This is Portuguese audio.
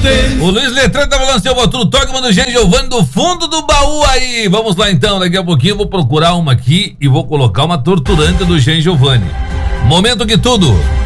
O Luiz Letrão tá falando, seu Botudo, toca uma do Jean Giovanni do fundo do baú aí. Vamos lá então, daqui a pouquinho eu vou procurar uma aqui e vou colocar uma torturante do Jean Giovanni. Momento que tudo.